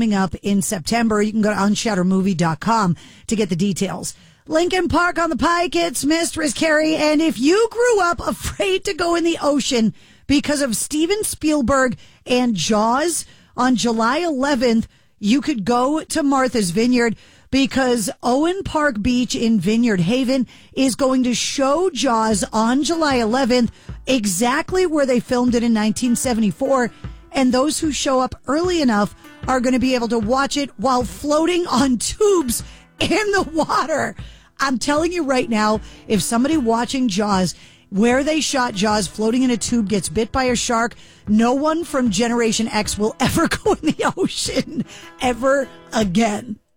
coming up in September. You can go to unshuttermovie.com to get the details. Lincoln Park on the Pike, it's Mistress Carrie. And if you grew up afraid to go in the ocean because of Steven Spielberg and Jaws, on July 11th, you could go to Martha's Vineyard because Owen Park Beach in Vineyard Haven is going to show Jaws on July 11th, exactly where they filmed it in 1974. And those who show up early enough are going to be able to watch it while floating on tubes in the water. I'm telling you right now, if somebody watching Jaws, where they shot Jaws floating in a tube, gets bit by a shark, no one from Generation X will ever go in the ocean ever again.